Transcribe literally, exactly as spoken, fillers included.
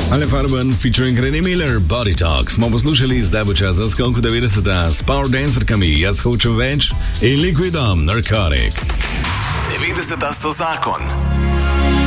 Ale Farben featuring Renee Miller, Body Talk. Smo poslušali, zdaj bo čas za skok v devetdeseta s Power Dancerkami, Jaz hočem več in Liquidom, Narcotic. devetdeseta so zakon.